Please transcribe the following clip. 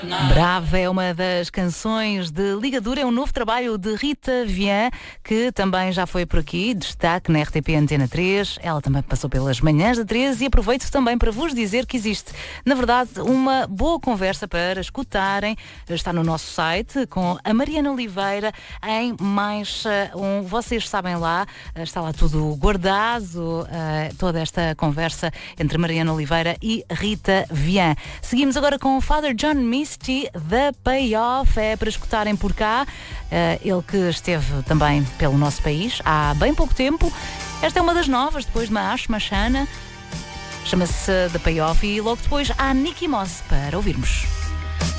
Brava é uma das canções de Ligadura, é um novo trabalho de Rita Vian, que também já foi por aqui, destaque na RTP Antena 3. Ela também passou pelas manhãs da 13 e aproveito também para vos dizer que existe, na verdade, uma boa conversa para escutarem. Está no nosso site com a Mariana Oliveira em mais um. Vocês sabem lá, está lá tudo guardado, toda esta conversa entre Mariana Oliveira e Rita Vian. Seguimos agora com o Father John Misty, The Payoff, é para escutarem por cá. Ele que esteve também pelo nosso país há bem pouco tempo. Esta é uma das novas, depois de Maash Mashana. Chama-se The Payoff e logo depois há Nicky Moss para ouvirmos.